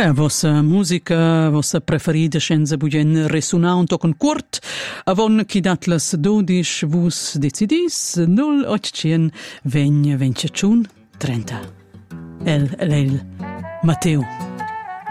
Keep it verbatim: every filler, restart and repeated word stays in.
E vossa musica, vossa preferida scenza bugen resonanto con curt, avon chi dat las dodish vus decidis, nul occien vegna venciacun trenta. El, el, el, Matteo.